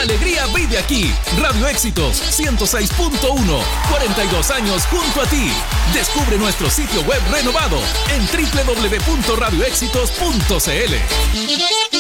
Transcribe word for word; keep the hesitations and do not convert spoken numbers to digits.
La alegría vive aquí. Radio Éxitos ciento seis punto uno. cuarenta y dos años junto a ti. Descubre nuestro sitio web renovado en doble u doble u doble u punto radio éxitos punto c l.